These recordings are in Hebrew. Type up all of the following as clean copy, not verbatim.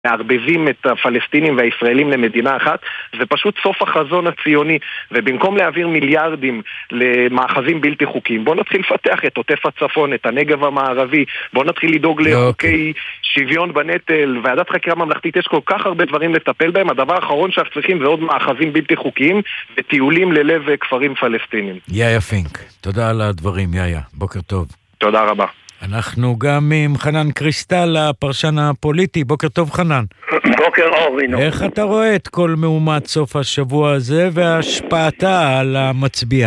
מערבבים את הפלסטינים והישראלים למדינה אחת, זה פשוט סוף החזון הציוני, ובמקום להעביר מיליארדים למאחזים בלתי חוקיים, בואו נתחיל לפתח את עוטף הצפון, את הנגב המערבי, בואו נתחיל לדאוג לחוקי שוויון בנטל, ועדת חקירה ממלכתית, יש כל כך הרבה דברים לטפל בהם, הדבר האחרון שאנחנו צריכים זה עוד מאחזים בלתי חוקיים, וטיולים ללב כפרים פלסטינים. יאיה פינק, תודה על הדברים יאיה, בוקר טוב. תודה רבה. אנחנו גם עם חנן קריסטל, הפרשן הפוליטי. בוקר טוב חנן. בוקר אור, אינו. איך אתה רואה את כל מהומת סוף השבוע הזה והשפעתה על המצביע?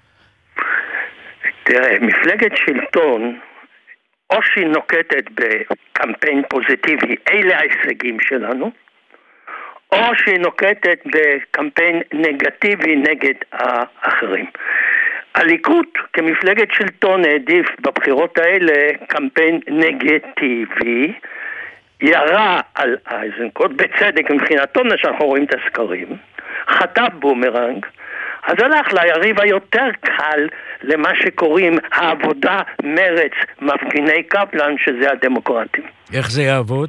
תראה, מפלגת שלטון, או שהיא נוקטת בקמפיין פוזיטיבי, אלה ההישגים שלנו, או שהיא נוקטת בקמפיין נגטיבי נגד האחרים. הליכוד כמפלגת שלטון העדיף בבחירות האלה קמפיין נגטיבי, ירה על איזנקוט, בצדק מבחינתו, שאנחנו רואים את הסקרים, חטף בומרנג, אז הלך ליריב היותר קל למה שקוראים העבודה מרץ מפגיני קפלן, שזה הדמוקרטים. איך זה יעבוד?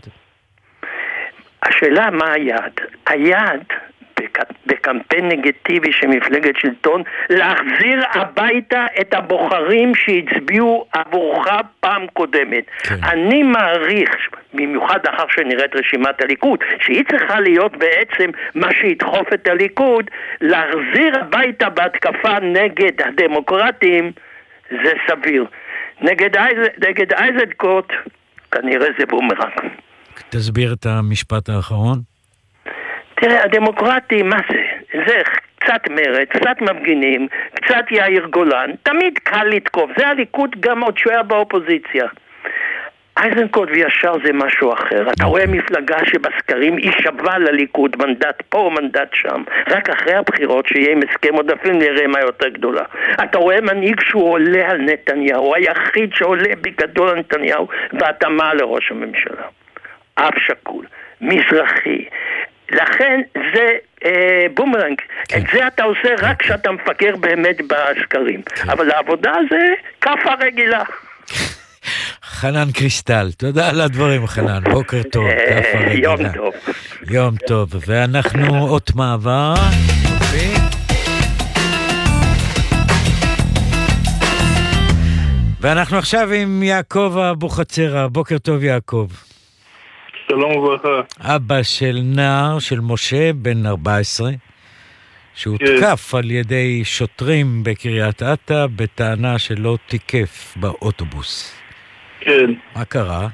השאלה מה היעד? היעד בקמפיין נגטיבי של מפלגת שלטון, להחזיר הביתה את הבוחרים שהצביעו עבורך פעם קודמת. כן. אני מעריך, במיוחד אחר שנראית רשימת הליכוד, שהיא צריכה להיות בעצם מה שידחוף את הליכוד, להחזיר הביתה בהתקפה נגד הדמוקרטים, זה סביר. נגד איזנקוט, כנראה זה בומרנג. תסביר את המשפט האחרון. תראה, הדמוקרטי, מה זה? זה קצת מרץ, קצת מפגינים, קצת יאיר גולן, תמיד קל לתקוף, זה הליכוד גם עוד שהיה באופוזיציה. איזנקוט וישר זה משהו אחר, אתה רואה מפלגה שבסקרים היא שווה לליכוד, מנדט פה או מנדט שם, רק אחרי הבחירות שיהיה עם הסכם עודפים נראה מה יותר גדולה. אתה רואה מנהיג שהוא עולה על נתניהו, היחיד שעולה בגדול על נתניהו, בהתאמה לראש הממשלה. אב שקול, מזרחי, לכן זה בומרנג. את זה אתה עושה רק כשאתה מפקר באמת בסקרים. אבל העבודה זה כפה רגילה. חנן קריסטל, תודה על הדברים חנן, בוקר טוב. יום טוב. יום טוב, ואנחנו אות מעבר. ואנחנו עכשיו עם יעקב אבוחצירא, בוקר טוב יעקב. שלום וברכה. אבא של נער, של משה, בן 14, שהותקף על ידי שוטרים בקריית אתא, בטענה שלא תיקף באוטובוס. כן. מה קרה?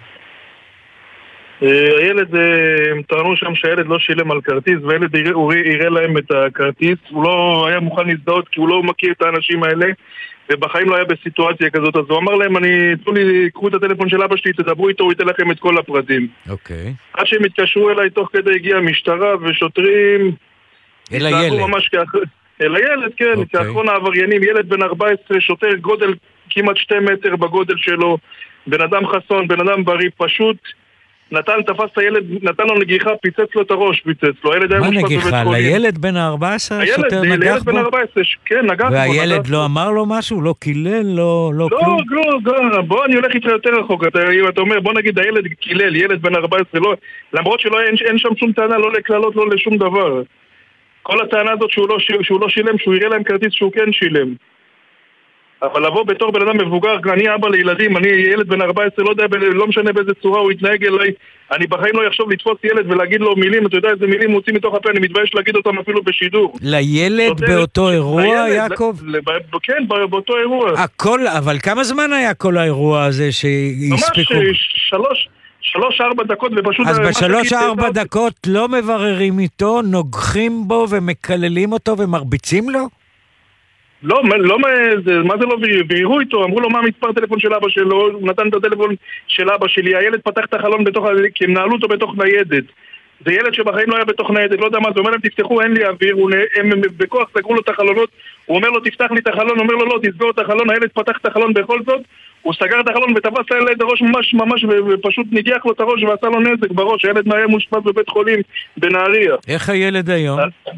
הילד, הם טענו שם שהילד לא שילם על כרטיס, והילד יראה להם את הכרטיס. הוא לא היה מוכן להזדהות כי הוא לא מכיר את האנשים האלה, ובחיים לא היה בסיטואציה כזאת. אז הוא אמר להם, קחו את הטלפון של אבא שלי, תדברו איתו, הוא ייתן לכם את כל הפרטים. אוקיי. עד שהם התקשרו אליי, תוך כדי הגיעה משטרה ושוטרים. אל הילד. אל הילד, כן. כאחרון העבריינים, ילד בן 14, שוטר גודל כמעט 2 מטר בגודל שלו, בן אדם חסון, בן אדם בריא, פשוט תפס את הילד, נתן לו נגיחה, פיצץ לו את הראש, פיצץ לו. מה נגיחה? לילד בן 14? שוטר נגח בו? לילד בן 14, כן, נגח בו. והילד לא אמר לו משהו? לא קילל? לא כלום? לא, בוא אני הולך איתך יותר רחוק. אתה אומר, בוא נגיד הילד קילל, ילד בן 14, למרות שאין שם שום טענה, לא לקללות, לא לשום דבר. כל הטענה הזאת שהוא לא שילם, שהוא יראה להם כרטיס שהוא כן שילם. אבל לבוא בתור בן אדם מבוגר, אני אבא לילדים, אני ילד בן 14, לא משנה באיזה צורה הוא יתנהג אליי, אני בחיים לא יחשוב לתפוס ילד ולהגיד לו מילים, אתה יודע איזה מילים מוצאים מתוך הפה, אני מתבייש להגיד אותם אפילו בשידור. לילד באותו אירוע, יעקב? כן, באותו אירוע. אבל כמה זמן היה כל האירוע הזה שהספיקו? ממש 3-4 דקות ופשוט... אז ב3-4 דקות לא מבררים איתו, נוגחים בו ומקללים אותו ומרביצים לו? לא, מה זה לא ויראו איתו? אמרו לו מה מספר טלפון של אבא שלו, הוא נתן את הטלפון של אבא שלי, הילד פתח את החלון כי הם נעלו אותו בתוך ניידת. זה ילד שבחיים לא היה בתוך ניידת, לא יודע מה זה, אומר להם תפתחו, אין לי אוויר, הם בכוח סגרו לו את החלונות, הוא אומר לו תפתח לי את החלון, אומר לו לא, תסגור את החלון, הילד פתח את החלון בכל זאת, הוא סגר את החלון ותפס לילד הראש ממש ופשוט נגיח לו את הראש ועשה לו נזק בראש, הילד היה מושפט בבית חולים בנהריה. איך הילד היום?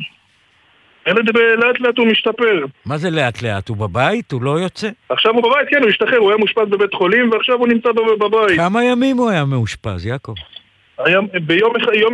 ילד לאט לאט הוא משתפר. מה זה לאט לאט? הוא בבית? הוא לא יוצא? עכשיו הוא בבית, כן, הוא השתחרר, הוא היה מושפט בבית חולים ועכשיו הוא נמצא בבית. כמה ימים הוא היה מאושפז, יעקב? ביום